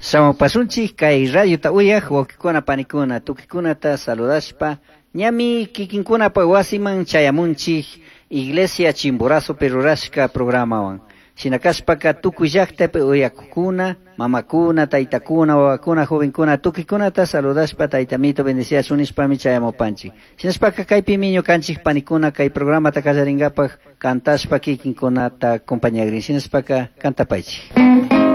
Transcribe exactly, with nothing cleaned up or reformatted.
Samapasunchik kay radio ta uyaq wakikuna panikuna tukikunata saludashpa ñami kikinkunapa wasiman chayamunchik Iglesia Chimborazo perurashka programawan shinakashpaka tukuy llaqtapi uyakukuna mamakuna taytakuna wawakuna jovenkuna tukikunata saludashpa taytamito bendiciasun nishpami chayamupanchik shinashpaka kaypi miño kanchik panikuna kay programata kallarinkapak kantashpa kikinkunata compañagrin shinashpaka kantapaychik.